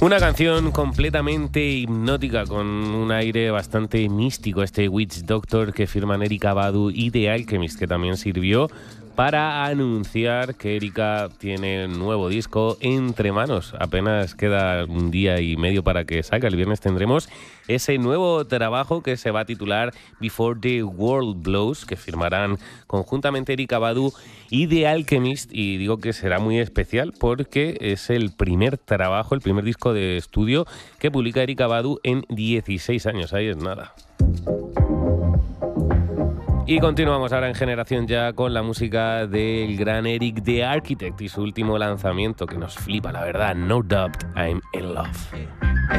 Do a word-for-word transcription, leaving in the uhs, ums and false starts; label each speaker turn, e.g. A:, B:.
A: Una canción completamente hipnótica, con un aire bastante místico, este Witch Doctor que firman Erykah Badu y The Alchemist, que también sirvió para anunciar que Erykah tiene un nuevo disco entre manos. Apenas queda un día y medio para que salga. El viernes tendremos ese nuevo trabajo que se va a titular Before the World Blows, que firmarán conjuntamente Erykah Badu y The Alchemist. Y digo que será muy especial porque es el primer trabajo, el primer disco de estudio que publica Erykah Badu en dieciséis años. Ahí es nada. Y continuamos ahora en Generación Ya con la música del gran Eric the Architect y su último lanzamiento que nos flipa, la verdad. No Doubt I'm in Love.